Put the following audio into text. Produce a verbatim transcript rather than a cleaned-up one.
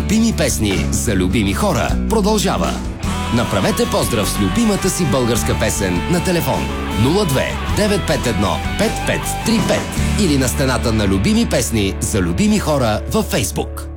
любими песни за любими хора продължава. Направете поздрав с любимата си българска песен на телефон нула две девет пет едно пет пет три пет или на стената на любими песни за любими хора във Фейсбук.